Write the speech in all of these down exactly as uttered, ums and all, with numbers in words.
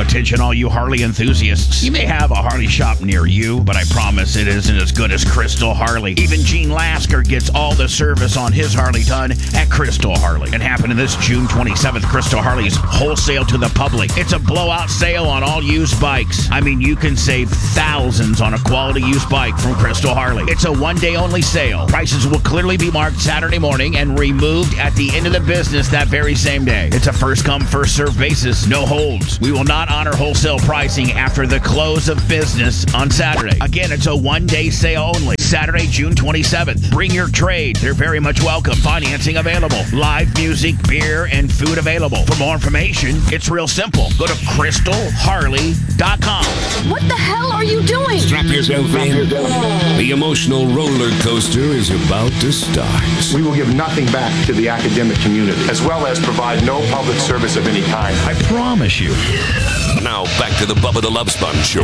Attention all you Harley enthusiasts. You may have a Harley shop near you, but I promise it isn't as good as Crystal Harley. Even Gene Lasker gets all the service on his Harley done at Crystal Harley. It happened this June twenty-seventh, Crystal Harley's wholesale to the public. It's a blowout sale on all used bikes. I mean, you can save thousands on a quality used bike from Crystal Harley. It's a one-day only sale. Prices will clearly be marked Saturday morning and removed at the end of the business that very same day. It's a first-come, first-served basis. No holds. We will not honor wholesale pricing after the close of business on Saturday. Again, it's a one-day sale only. Saturday, June twenty-seventh. Bring your trade. They're very much welcome. Financing available. Live music, beer, and food available. For more information, it's real simple. Go to crystal harley dot com. What the hell are you doing? Strap yourself in. The emotional roller coaster is about to start. We will give nothing back to the academic community, as well as provide no public service of any kind. I promise you. Now, back to the Bubba the Love Sponge Show.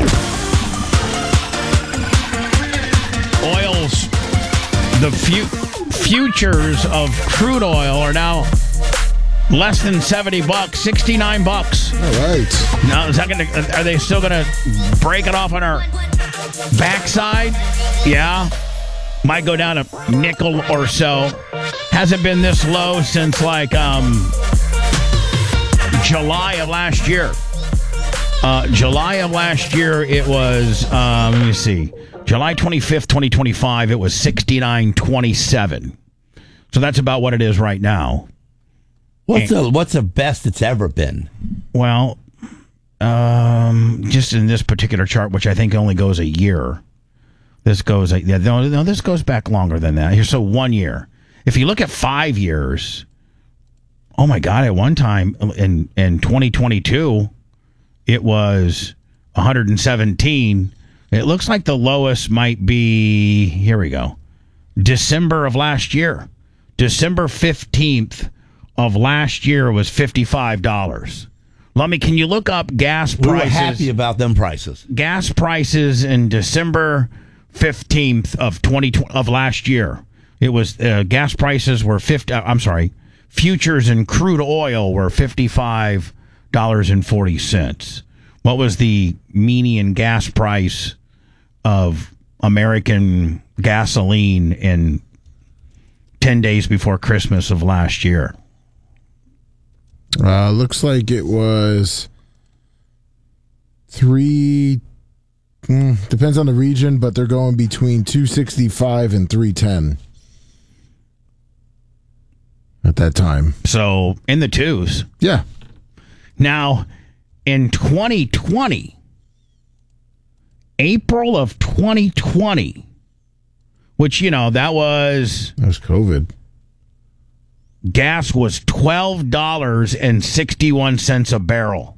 Oils, the fu- futures of crude oil are now less than seventy bucks, sixty-nine bucks. All right. Now, is that gonna, are they still going to break it off on our backside? Yeah. Might go down a nickel or so. Hasn't been this low since like um, July of last year. Uh, July of last year, it was, um, let me see, July twenty-fifth, twenty twenty-five, it was sixty-nine twenty-seven. So that's about what it is right now. What's the what's the best it's ever been? Well, um, just in this particular chart, which I think only goes a year. This goes, yeah, no, no, this goes back longer than that. Here, so one year. If you look at five years, oh my God, at one time in in twenty twenty-two, it was one hundred seventeen. It looks like the lowest might be, here we go, December of last year. December fifteenth of last year was fifty-five dollars. Lummy, can you look up gas prices? We were happy about them prices. Gas prices in December fifteenth of twenty of last year. It was uh, gas prices were fifty. Uh, I'm sorry, futures and crude oil were fifty-five dollars and forty cents. What was the median gas price of American gasoline in ten days before Christmas of last year? Uh, looks like it was three. Mm, depends on the region, but they're going between two sixty-five and three ten at that time. So in the twos. Yeah. Now, in twenty twenty, April of twenty twenty, which, you know, that was... That was COVID. Gas was twelve dollars and sixty-one cents a barrel.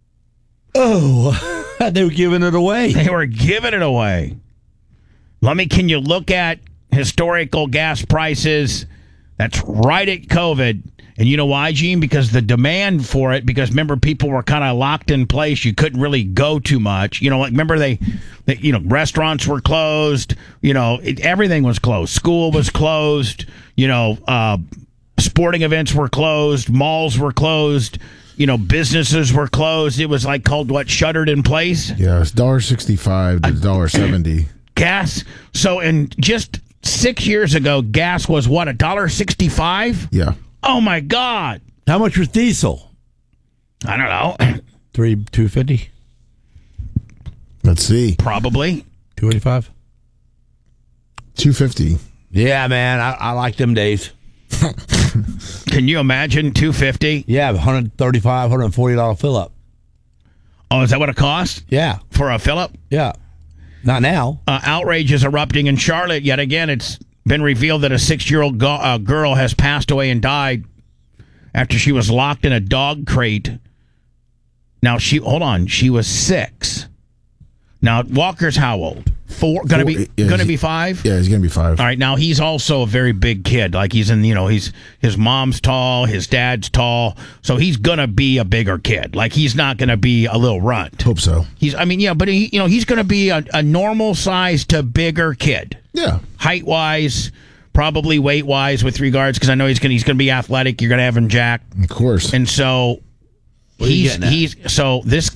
Oh, they were giving it away. They were giving it away. Let me, can you look at historical gas prices? That's right at COVID. And you know why, Gene? Because the demand for it, because remember, people were kind of locked in place. You couldn't really go too much. You know, like, remember they, they you know, restaurants were closed. You know, it, everything was closed. School was closed. You know, uh, sporting events were closed. Malls were closed. You know, businesses were closed. It was like called, what, shuttered in place? Yeah, it's one dollar sixty-five to one dollar seventy. Gas. So, in just six years ago, gas was what, one dollar sixty-five? Yeah. Oh, my God. How much was diesel? I don't know. Three, two fifty? Let's see. Probably. Two eighty-five? Two fifty. Yeah, man, I, I like them days. Can you imagine two fifty? Yeah, one hundred thirty-five dollars, one hundred forty dollars fill up. Oh, is that what it costs? Yeah. For a fill-up? Yeah. Not now. Uh, outrage is erupting in Charlotte. Yet again, it's been revealed that a six-year-old go- uh, girl has passed away and died after she was locked in a dog crate. Now, she, hold on, she was six. Now, Walker's how old? Four? Gonna Four, be yeah, gonna he- be five? Yeah, he's going to be five. All right, now he's also a very big kid. Like he's in, you know, he's his mom's tall, his dad's tall, so he's gonna be a bigger kid. Like he's not gonna be a little runt. Hope so. He's, I mean, yeah, but he, you know, he's gonna be a, a normal size to bigger kid. Yeah. Height wise, probably weight wise, with regards, because I know he's gonna he's gonna be athletic. You're gonna have him jack, Of course. and so What are you he's getting at? he's so this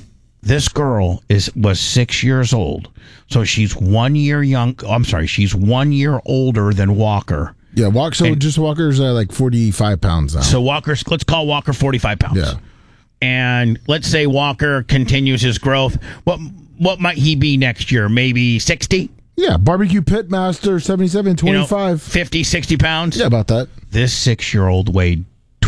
this girl is was six years old. So she's one year young. Oh, I'm sorry, she's one year older than Walker. Yeah, Walker. So And- just Walker's uh, like forty-five pounds now. So Walker's, let's call Walker forty-five pounds. Yeah. And let's say Walker continues his growth. What what might he be next year? Maybe sixty? Yeah, barbecue pit master, seventy-seven, twenty-five. You know, fifty, sixty pounds? Yeah, about that. This six-year-old weighed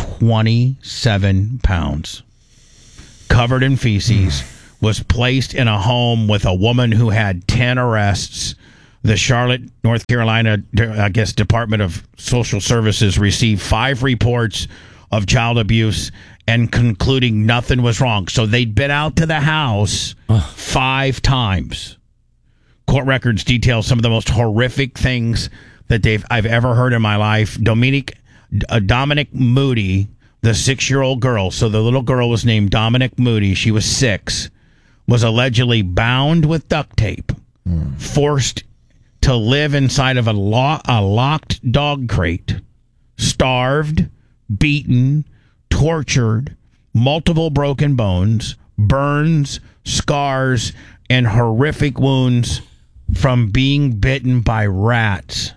twenty-seven pounds. Covered in feces. Was placed in a home with a woman who had ten arrests. The Charlotte, North Carolina, I guess, Department of Social Services received five reports of child abuse and concluding nothing was wrong. So they'd been out to the house five times. Court records detail some of the most horrific things that they've I've ever heard in my life. Dominic, uh, Dominic Moody, the six-year-old girl, so the little girl was named Dominic Moody. She was six. Was allegedly bound with duct tape, mm. forced to live inside of a, lo- a locked dog crate, starved, beaten, tortured, multiple broken bones, burns, scars, and horrific wounds from being bitten by rats.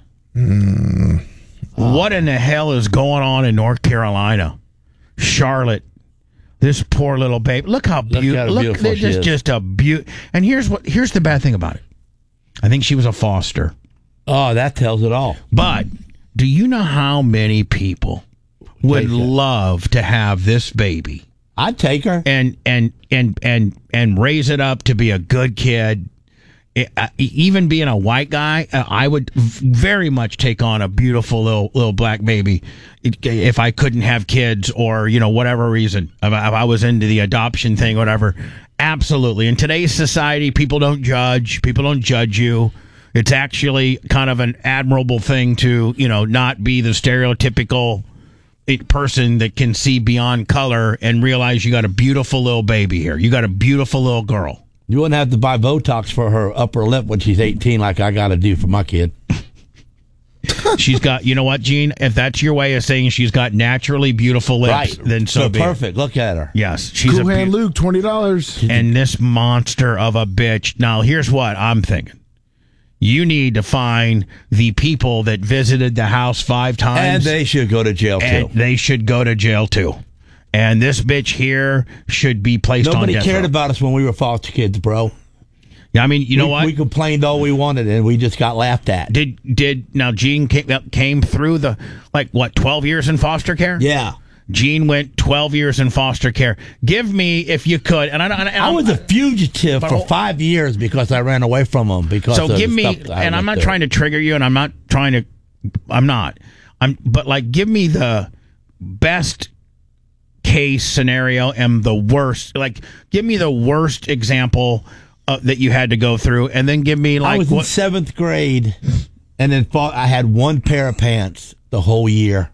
Mm. What in the hell is going on in North Carolina? Charlotte. This poor little babe. Look how Look beautiful. how Look, beautiful she just is. just a beaut. And here's what. Here's the bad thing about it. I think she was a foster. Oh, that tells it all. But do you know how many people would Take that. love to have this baby I'd take her. and and and and and raise it up to be a good kid? It, uh, even being a white guy, uh, I would v- very much take on a beautiful little little black baby if I couldn't have kids or, you know, whatever reason. If I, if I was into the adoption thing, whatever. Absolutely. In today's society, people don't judge. People don't judge you. It's actually kind of an admirable thing to, you know, not be the stereotypical person that can see beyond color and realize you got a beautiful little baby here. You got a beautiful little girl. You wouldn't have to buy Botox for her upper lip when she's eighteen like I got to do for my kid. She's got, you know what, Gene? If that's your way of saying she's got naturally beautiful lips, Right. then so, So be it. perfect. Look at her. Yes, she's Cool a Hand beau- Luke, twenty dollars. and this monster of a bitch. Now, here's what I'm thinking. You need to find the people that visited the house five times. And they should go to jail, and too. they should go to jail, too. And this bitch here should be placed Nobody on death cared row. about us when we were foster kids, bro. Yeah, I mean, you know we, what? We complained all we wanted, and we just got laughed at. Did did now Gene came, came through the, like, what, twelve years in foster care? Yeah. Gene went twelve years in foster care. Give me, if you could, and I, and I was a fugitive for five years because I ran away from them. Because so of give the me, stuff that I and I'm went not through. trying to trigger you, and I'm not trying to, I'm not, I'm, but like, give me the best case scenario and the worst. Like, give me the worst example uh, that you had to go through, and then give me like I was what. in seventh grade, and then fought, I had one pair of pants the whole year.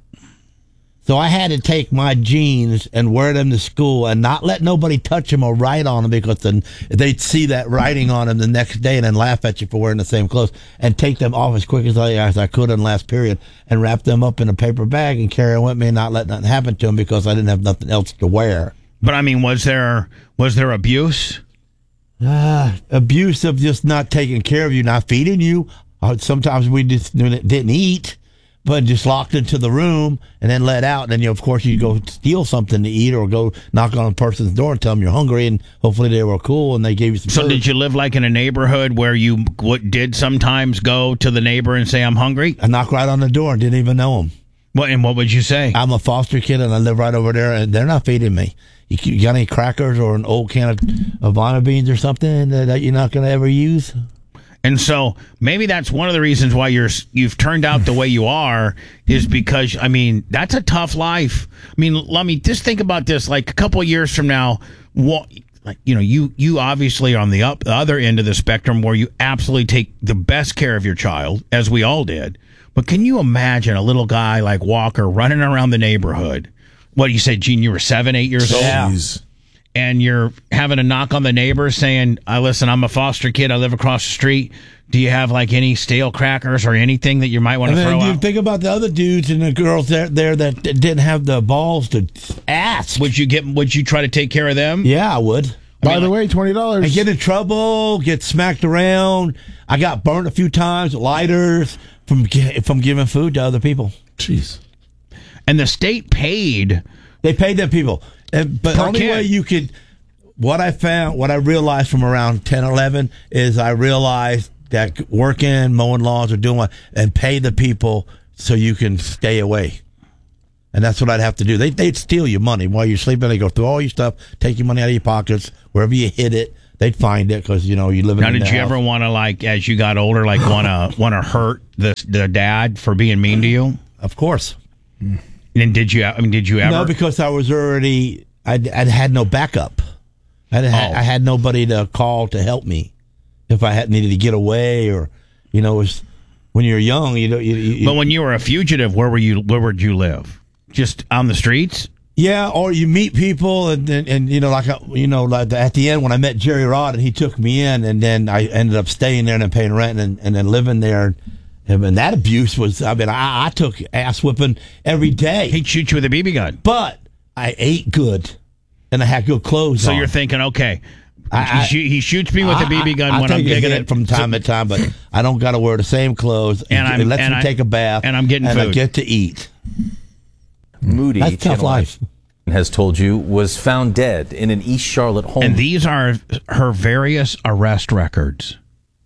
So I had to take my jeans and wear them to school and not let nobody touch them or write on them because then they'd see that writing on them the next day and then laugh at you for wearing the same clothes, and take them off as quick as I, as I could in the last period and wrap them up in a paper bag and carry them with me and not let nothing happen to them because I didn't have nothing else to wear. But I mean, was there was there abuse? Uh, abuse of just not taking care of you, not feeding you. Uh, sometimes we just didn't eat, but just locked into the room and then let out. And then, you know, of course, you go steal something to eat or go knock on a person's door and tell them you're hungry. And hopefully they were cool and they gave you some So food. did you live like in a neighborhood where you what, did sometimes go to the neighbor and say, I'm hungry? I knocked right on the door and didn't even know them. What, and what would you say? I'm a foster kid and I live right over there and they're not feeding me. You, you got any crackers or an old can of, of Vina beans or something that, that you're not going to ever use? And so maybe that's one of the reasons why you're you've turned out the way you are is because, I mean, that's a tough life. I mean, let me just think about this. Like a couple of years from now, what, like, you know, you you obviously are on the up the other end of the spectrum where you absolutely take the best care of your child, as we all did. But can you imagine a little guy like Walker running around the neighborhood? What you said, Gene? You were seven, eight years old. Jeez. And you're having a knock on the neighbor saying, I listen, I'm a foster kid. I live across the street. Do you have like any stale crackers or anything that you might want And to then throw you out? think about the other dudes and the girls there, there that didn't have the balls to ask. Would you get, would you try to take care of them? Yeah, I would. By the way, twenty dollars. And get in trouble, get smacked around. I got burnt a few times, lighters, from gi- from giving food to other people. Jeez. And the state paid. They paid them people. And, but the Per only kid. way you could, what I found, what I realized from around ten, eleven is I realized that working, mowing lawns or doing what, and pay the people so you can stay away. And that's what I'd have to do. They, they'd steal your money while you're sleeping. They go through all your stuff, take your money out of your pockets, wherever you hid it. They'd find it because, you know, you live in Now, the did you house. ever want to, like, as you got older, like, want to want to hurt the the dad for being mean to you? Of course. And did you? I mean, did you ever? No, because I was already, I'd, I'd had no backup. I'd had, Oh. I had nobody to call to help me if I had needed to get away or, you know, it was, when you're young, you don't. You, you, But when you were a fugitive, where were you? Where would you live? Just on the streets? yeah, or you meet people and and, and you know, like I- you know, like at the end when I met Jerry Rod and he took me in, and then I ended up staying there and then paying rent and and then living there. And, and that abuse was, I mean, I, I took ass whipping every day. He'd shoot you with a B B gun. But I ate good, and I had good clothes So on. you're thinking, okay, I- I- he, shoo- he shoots me with a B B gun I, I, when I I'm take a digging hit it from time to time, but I don't got to wear the same clothes. And I'm- it lets and me I- take a bath, and I'm getting and I food. get to eat. Moody, That's tough Channel life. nine has told you, was found dead in an East Charlotte home. And these are her various arrest records.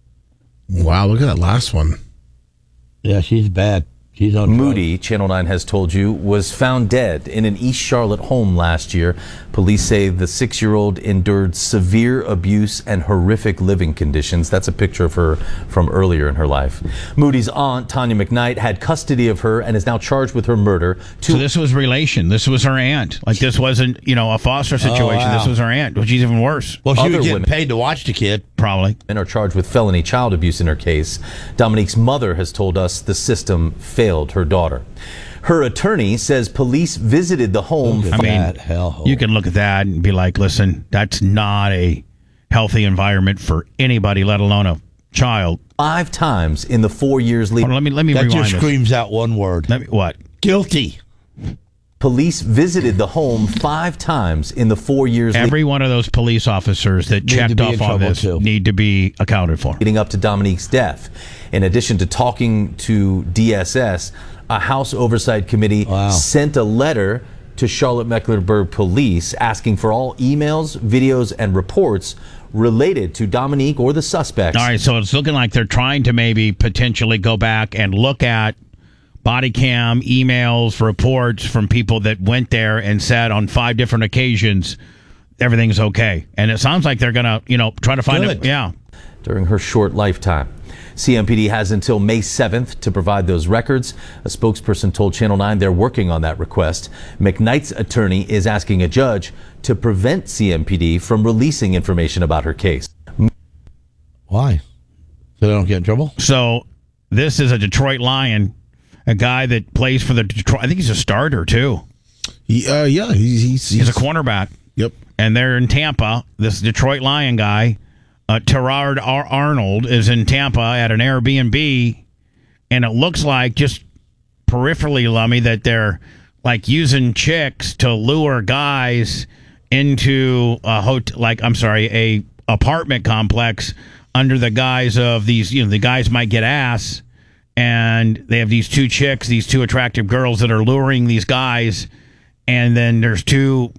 Wow, look at that last one. Yeah, she's bad. She's on drugs. Moody, Channel nine has told you, was found dead in an East Charlotte home last year. Police say the six-year-old endured severe abuse and horrific living conditions. That's a picture of her from earlier in her life. Moody's aunt, Tanya McKnight, had custody of her and is now charged with her murder. Two So this was relation. This was her aunt. Like, this wasn't, you know, a foster situation. wow. This was her aunt, which is even worse. Well, she Other was getting women- paid to watch the kid. Probably. men are charged with felony child abuse in her case. Dominique's mother has told us the system failed her daughter. Her attorney says police visited the home. Look at I mean, that hellhole. You can look at that and be like, listen, that's not a healthy environment for anybody, let alone a child. Five times in the four years Hold leading. on, let me let me that rewind just this. screams out one word: Let me, what? guilty. Police visited the home five times in the four years Every one of those police officers that Need to checked be off in on trouble, this too. need to be accounted for. leading up to Dominique's death. In addition to talking to D S S, a House Oversight Committee Wow. sent a letter to Charlotte Mecklenburg Police asking for all emails, videos, and reports related to Dominique or the suspects. All right, so it's looking like they're trying to maybe potentially go back and look at body cam, emails, reports from people that went there and said on five different occasions everything's okay. And it sounds like they're going to, you know, try to find Good. it. Yeah. During her short lifetime. C M P D has until May seventh to provide those records. A spokesperson told Channel nine they're working on that request. McKnight's attorney is asking a judge to prevent C M P D from releasing information about her case. Why? So they don't get in trouble? So this is a Detroit Lion, a guy that plays for the Detroit. I think he's a starter, too. He, uh, yeah, he's, he's, He's a cornerback. Yep. And they're in Tampa. This Detroit Lion guy, uh, Terrard Ar- Arnold, is in Tampa at an Airbnb, and it looks like, just peripherally, Lummy, that they're like using chicks to lure guys into a hotel, like I'm sorry, a apartment complex under the guise of these. You know, the guys might get ass, and they have these two chicks, these two attractive girls that are luring these guys, and then there's two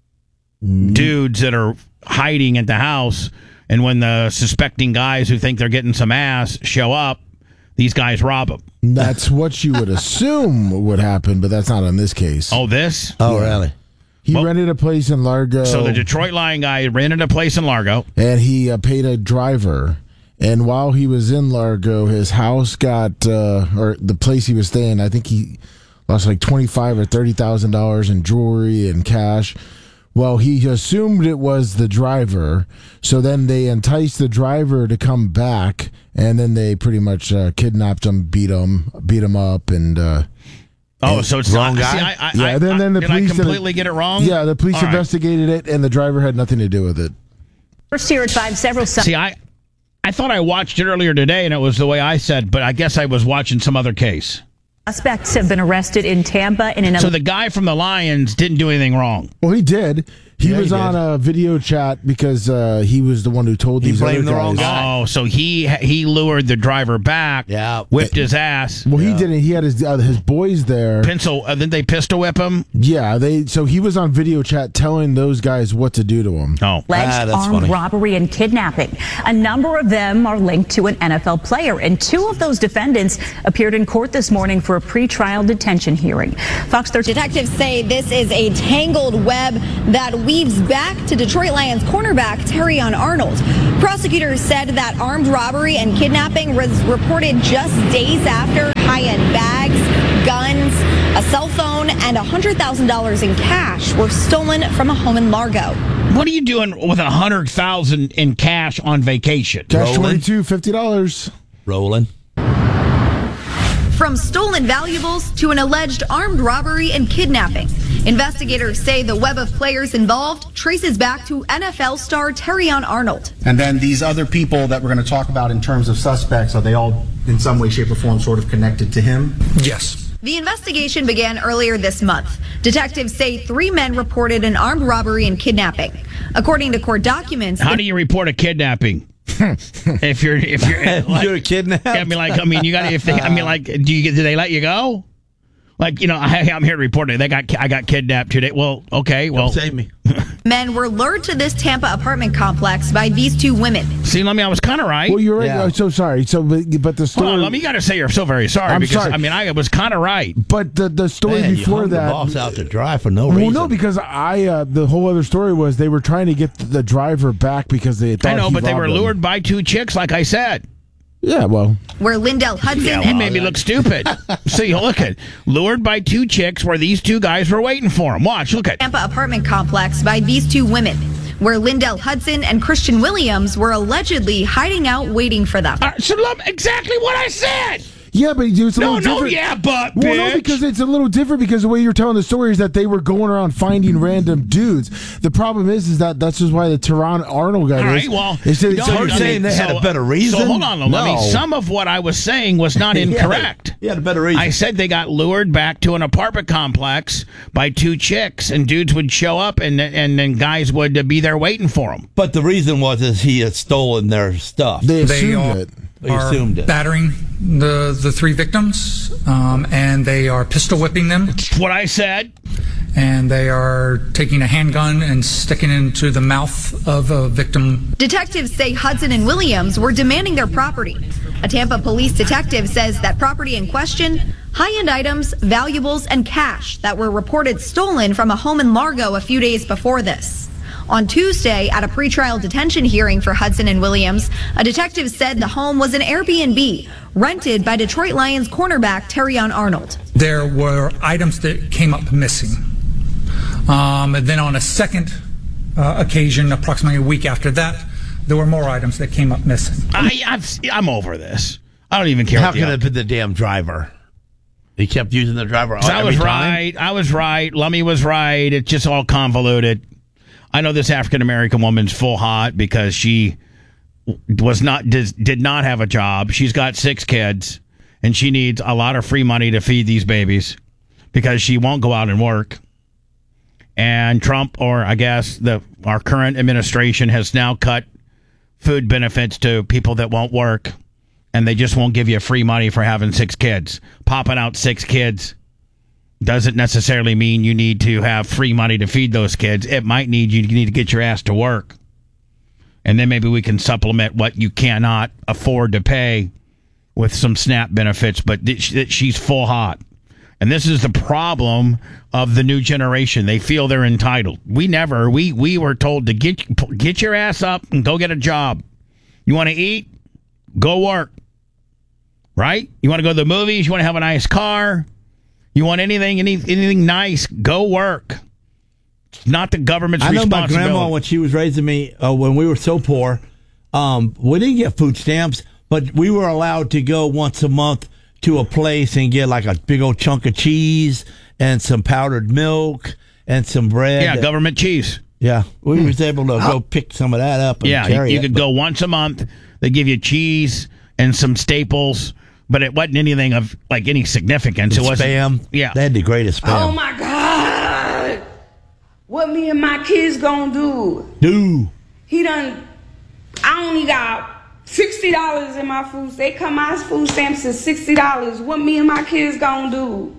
dudes that are hiding at the house, and when the suspecting guys who think they're getting some ass show up, these guys rob them. That's what you would assume would happen, but that's not in this case. Oh, this? Oh, really? He well- rented a place in Largo. So the Detroit Lion guy rented a place in Largo. and he uh, paid a driver. And while he was in Largo, his house got, uh, or the place he was staying, I think he lost like twenty-five or thirty thousand dollars in jewelry and cash. Well, he assumed it was the driver, so then they enticed the driver to come back, and then they pretty much uh, kidnapped him, beat him, beat him up, and uh, Oh, so it's Wrong not, guy? See, I, I, yeah. I, then then the did police I completely get it wrong? Yeah, the police All right. investigated it, and the driver had nothing to do with it. First here at five, several See, I, I thought I watched it earlier today, and it was the way I said, but I guess I was watching some other case. suspects have been arrested in Tampa in an So the guy from the Lions didn't do anything wrong. Well, he did. He Yeah, was he on did. a video chat because uh, he was the one who told He these other blamed the guys. wrong guy. Oh, so he he lured the driver back. Yeah. whipped his ass. Well, he didn't. He had his uh, his boys there. Pencil. Uh, then they pistol whip him. Yeah, they. So he was on video chat telling those guys what to do to him. Oh, Alleged Ah, that's armed funny. robbery and kidnapping. A number of them are linked to an N F L player, and two of those defendants appeared in court this morning for a pretrial detention hearing. Fox thirteen Detectives say this is a tangled web that weaves back to Detroit Lions cornerback Terrion Arnold. Prosecutors said that armed robbery and kidnapping was reported just days after high-end bags, guns, a cell phone, and one hundred thousand dollars in cash were stolen from a home in Largo. what are you doing with a hundred thousand in cash on vacation? Cash Rolling. twenty-two, fifty dollars. Rolling. From stolen valuables to an alleged armed robbery and kidnapping. Investigators say the web of players involved traces back to N F L star Terrion Arnold. And then these other people that we're going to talk about in terms of suspects, are they all in some way, shape, or form sort of connected to him? Yes. The investigation began earlier this month. Detectives say three men reported an armed robbery and kidnapping. According to court documents, How do you report a kidnapping? if you're if you're like, You're a kidnap. I mean, like, I mean, you got if they, I mean, like, do you get? Do they let you go? Like, you know, I, I'm here to report it. They got I got kidnapped today. Well, okay, well, Save me. men were lured to this Tampa apartment complex by these two women. see, let me. I was kind of right. Well, you're right. Yeah. I'm so sorry. So, but, but the story. Hold on, let me. You got to say you're so very sorry I'm because sorry. I mean, I was kind of right. But the the story Man, you before hung that. the boss out to dry for no Well, reason. no, because I uh, the whole other story was they were trying to get the driver back because they thought I know, he but they were robbed them. lured by two chicks, like I said. Yeah, well, Where Lindell Hudson Yeah, you and made me look stupid. See, look at lured by two chicks where these two guys were waiting for him. Watch, look at. Tampa apartment complex by these two women. Where Lindell Hudson and Christian Williams were allegedly hiding out waiting for them. All right, so look, exactly what I said. yeah, but it's a No, little no, different. yeah, but Well, no, bitch. because it's a little different because the way you're telling the story is that they were going around finding random dudes. The problem is, is that that's just why the Tehran Arnold guy All is. right, well, is that- no, so I you're mean, saying they had a better reason? So hold on, let me. No. Some of what I was saying was not incorrect. He had a better reason. I said they got lured back to an apartment complex by two chicks, and dudes would show up, and and then guys would uh, be there waiting for them. But the reason was is he had stolen their stuff. they They assumed are, it. They are assumed it. battering the, the three victims, um, and they are pistol whipping them, That's what I said. and they are taking a handgun and sticking it into the mouth of a victim. Detectives say Hudson and Williams were demanding their property. A Tampa police detective says that property in question, high-end items, valuables, and cash that were reported stolen from a home in Largo a few days before this. On Tuesday, at a pretrial detention hearing for Hudson and Williams, a detective said the home was an Airbnb rented by Detroit Lions cornerback Terrion Arnold. There were items that came up missing. Um, and then on a second uh, occasion, approximately a week after that, there were more items that came up missing. I, I've, I'm over this. I don't even care. How what the could it out- have been the damn driver? He kept using the driver. I every was time? right. I was right. Lummy was right. It's just all convoluted. I know this African American woman's full hot because she was not did, did not have a job. She's got six kids, and she needs a lot of free money to feed these babies because she won't go out and work. And Trump, or I guess the our current administration, has now cut food benefits to people that won't work, and they just won't give you free money for having six kids. Popping out six kids doesn't necessarily mean you need to have free money to feed those kids. It might need you need to get your ass to work. And then maybe we can supplement what you cannot afford to pay with some SNAP benefits. But th- sh- she's full hot. And this is the problem of the new generation. They feel they're entitled. We never, we we were told to get get your ass up and go get a job. You want to eat? Go work. Right? You want to go to the movies? You want to have a nice car? You want anything, any, anything nice? Go work. It's not the government's I know my responsibility. grandma, when she was raising me, uh, when we were so poor, um, we didn't get food stamps, but we were allowed to go once a month to a place and get like a big old chunk of cheese and some powdered milk and some bread. Yeah, government cheese. Yeah, we was able to go pick some of that up. And Yeah, you, carry you it, could but- go once a month. They give you cheese and some staples, but it wasn't anything of like any significance. It wasn't spam. Yeah, They had the greatest spam. Oh my God! What me and my kids gonna do? Do. He done, I only got sixty dollars in my food. They come my food stamps is sixty dollars. What me and my kids gonna do?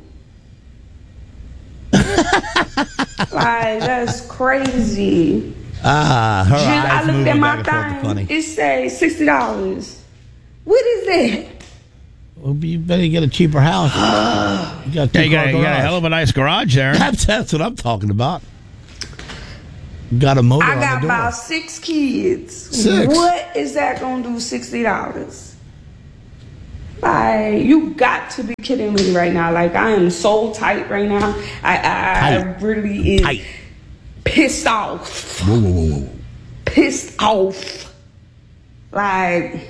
Like, that's crazy. Ah, her Just, eyes I looked moving at my back and forth are funny. thing. It say sixty dollars. What is that? Well, you better get a cheaper house. You got, Yeah, you, got, you got a hell of a nice garage there. That's, that's what I'm talking about. Got a motor I on got the door. about six kids. Six? What is that gonna do? Sixty dollars? Like, you got to be kidding me right now. Like, I am so tight right now. I, I, I really is Tight. pissed off. Whoa, whoa, whoa, whoa. Pissed off. Like,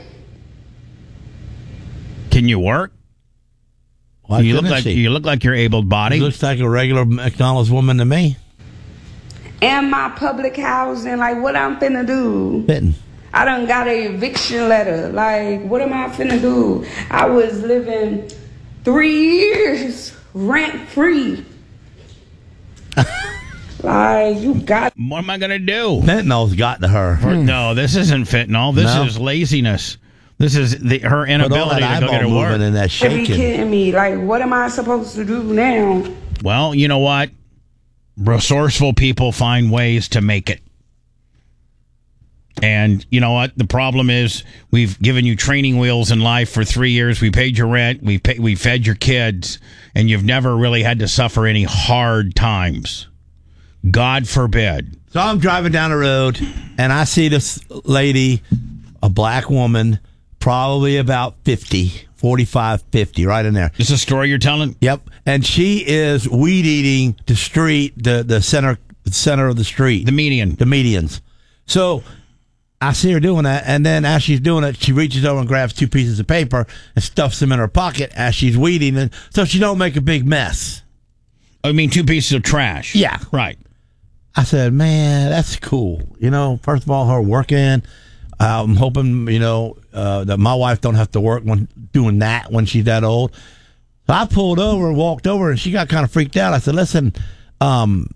Can you work? Why you look couldn't like she? you look like you're able-bodied. Looks like a regular McDonald's woman to me. and my public housing, like, what I'm finna do? Fitting. I done got a eviction letter. Like, what am I finna do? I was living three years rent free. Like, you got. What am I gonna do? Fentanyl's got to her. No, this isn't fentanyl. This No? is laziness. This is the, her inability that to go get her eyeball work. moving and that You be shaking. kidding me? Like, what am I supposed to do now? Well, you know what? Resourceful people find ways to make it. And you know what? The problem is we've given you training wheels in life for three years. We paid your rent. We pay, we fed your kids, and you've never really had to suffer any hard times. God forbid. So I'm driving down the road, and I see this lady, a black woman, probably about fifty, forty-five, fifty, right in there. This is a story you're telling? Yep. And she is weed eating the street, the, the center center of the street. The median. The medians. So I see her doing that, and then as she's doing it, she reaches over and grabs two pieces of paper and stuffs them in her pocket as she's weeding, and so she don't make a big mess. I mean, two pieces of trash. Yeah. Right. I said, man, that's cool. You know, first of all, her working. I'm hoping, you know, uh, that my wife don't have to work when doing that when she's that old. So I pulled over and walked over, and she got kind of freaked out. I said, listen, um,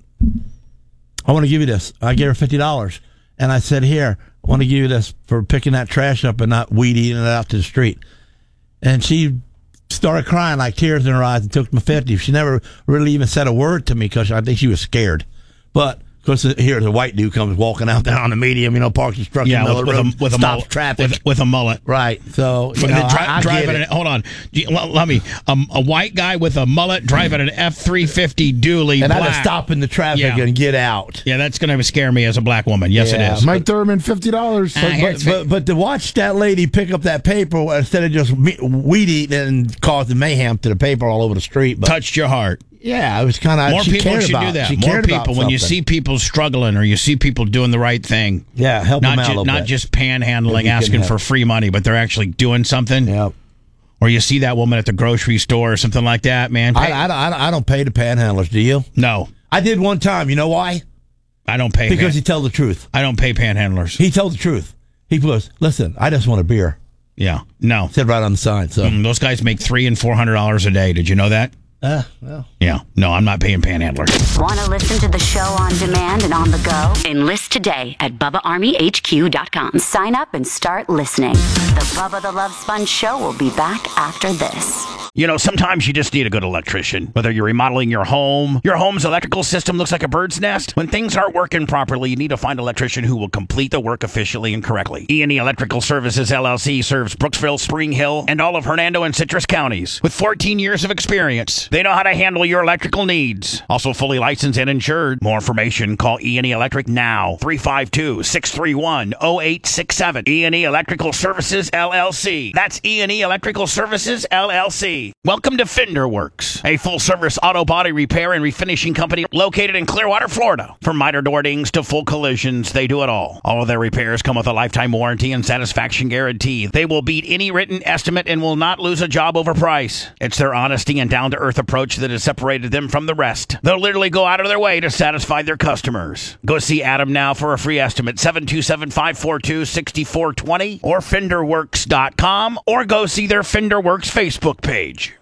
I want to give you this. I gave her fifty dollars. And I said, here, I want to give you this for picking that trash up and not weed eating it out to the street. And she started crying, like tears in her eyes, and took my fifty. She never really even said a word to me because I think she was scared. But because here the white dude comes walking out there on the medium, you know, parks his truck Yeah, in the with, middle with, of the a, road, with a stops mullet. traffic. With, with a mullet. Right. So, you Dri- know, I, I driving get an, it. hold on. Do you- Let, let me. Um, a white guy with a mullet driving an F three fifty dually And I had black. to stop in the traffic Yeah. and get out. Yeah, that's going to scare me as a black woman. Yes, Yeah, it is. Mike Thurman, fifty dollars. Ah, But, here's but, but, but to watch that lady pick up that paper instead of just me- weed eating and causing mayhem to the paper all over the street. But, Touched your heart. yeah, it was kind of More she people cared should about, do that. She More cared about people, when you something. see people struggling or you see people doing the right thing, yeah, help not them out a ju- little not bit. just If you panhandling, can asking help. for free money, but they're actually doing something. Yep. Or you see that woman at the grocery store or something like that, man. I, Pay- I, I, I don't pay the panhandlers, do you? no, I did one time. You know why? I don't pay. Because pan- he told the truth. I don't pay panhandlers. He told the truth. He goes, listen, I just want a beer. Yeah, no. Said right on the sign. So, Mm, those guys make three and four hundred dollars a day. Did you know that? uh, well. Yeah, no, I'm not paying panhandlers. Want to listen to the show on demand and on the go? Enlist today at Bubba Army H Q dot com. Sign up and start listening. The Bubba the Love Sponge Show will be back after this. You know, sometimes you just need a good electrician. Whether you're remodeling your home, your home's electrical system looks like a bird's nest. When things aren't working properly, you need to find an electrician who will complete the work efficiently and correctly. E and E Electrical Services, L L C serves Brooksville, Spring Hill, and all of Hernando and Citrus counties. With fourteen years of experience, they know how to handle your electrical needs. Also fully licensed and insured. More information, call E and E Electric now. three five two, six three one, zero eight six seven. E and E Electrical Services, L L C. That's E and E Electrical Services, L L C. Welcome to Fender Works, a full-service auto body repair and refinishing company located in Clearwater, Florida. From minor door dings to full collisions, they do it all. All of their repairs come with a lifetime warranty and satisfaction guarantee. They will beat any written estimate and will not lose a job over price. It's their honesty and down-to-earth approach that has separated them from the rest. They'll literally go out of their way to satisfy their customers. Go see Adam now for a free estimate, seven two seven, five four two, six four two zero or fender works dot com, or go see their Fender Works Facebook page.